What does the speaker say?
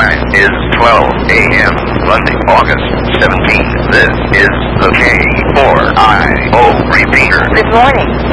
time is 12 a.m. Monday, August 17th. This is the K4IO repeater. Good morning.